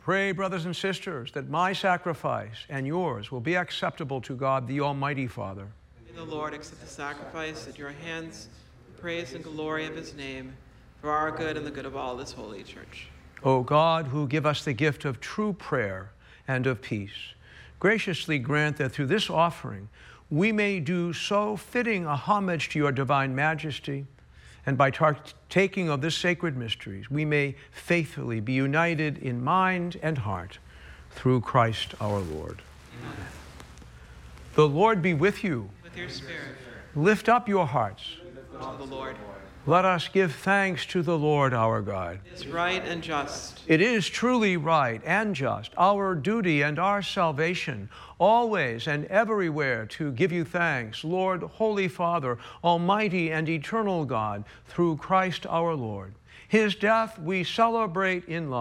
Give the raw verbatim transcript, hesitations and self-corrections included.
Pray, brothers and sisters, that my sacrifice and yours will be acceptable to God, the Almighty Father. May the Lord accept the sacrifice at your hands, the praise and glory of his name, for our good and the good of all this holy church. O God, who give us the gift of true prayer and of peace, graciously grant that through this offering we may do so fitting a homage to your divine majesty, and by partaking of this sacred mysteries, we may faithfully be united in mind and heart through Christ our Lord. Amen. The Lord be with you. With your spirit. Lift up your hearts. To the Lord. Let us give thanks to the Lord our God. It is right and just. It is truly right and just, our duty and our salvation, always and everywhere to give you thanks, Lord, Holy Father, Almighty and eternal God, through Christ our Lord. His death we celebrate in love.